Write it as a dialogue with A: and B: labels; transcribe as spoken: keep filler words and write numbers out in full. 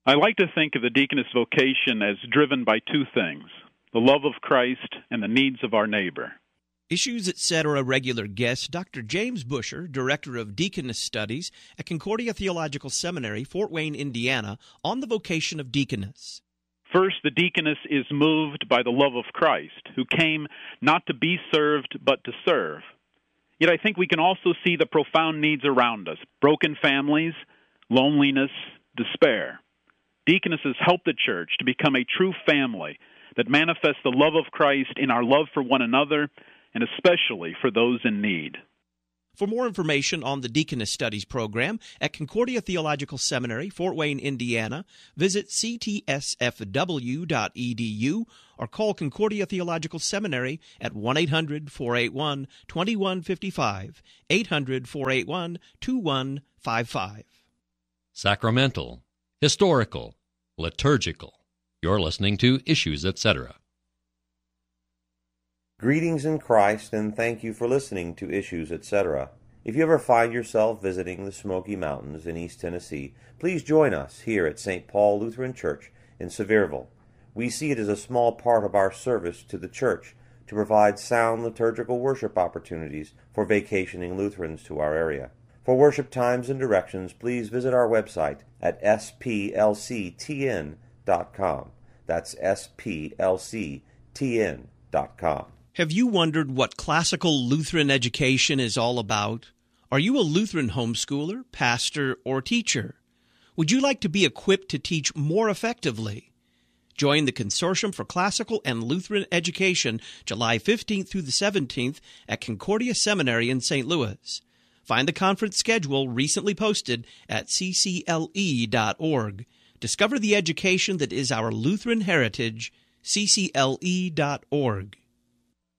A: I like to think of the deaconess vocation as driven by two things, the love of Christ and the needs of our neighbor.
B: Issues, et cetera regular guest, Doctor James Busher, Director of Deaconess Studies at Concordia Theological Seminary, Fort Wayne, Indiana, on the vocation of deaconess.
A: First, the deaconess is moved by the love of Christ, who came not to be served, but to serve. Yet I think we can also see the profound needs around us, broken families, loneliness, despair. Deaconesses help the church to become a true family that manifests the love of Christ in our love for one another, and especially for those in need.
B: For more information on the Deaconess Studies program at Concordia Theological Seminary, Fort Wayne, Indiana, visit c t s f w dot e d u or call Concordia Theological Seminary at one eight hundred, four eight one, two one five five, eight hundred, four eight one, two one five five.
C: Sacramental, historical, liturgical. You're listening to Issues, et cetera.
D: Greetings in Christ, and thank you for listening to Issues, et cetera. If you ever find yourself visiting the Smoky Mountains in East Tennessee, please join us here at Saint Paul Lutheran Church in Sevierville. We see it as a small part of our service to the church to provide sound liturgical worship opportunities for vacationing Lutherans to our area. For worship times and directions, please visit our website at s p l c t n dot com. That's s p l c t n dot com.
B: Have you wondered what classical Lutheran education is all about? Are you a Lutheran homeschooler, pastor, or teacher? Would you like to be equipped to teach more effectively? Join the Consortium for Classical and Lutheran Education July fifteenth through the seventeenth at Concordia Seminary in Saint Louis. Find the conference schedule recently posted at c c l e dot org. Discover the education that is our Lutheran heritage, c c l e dot org.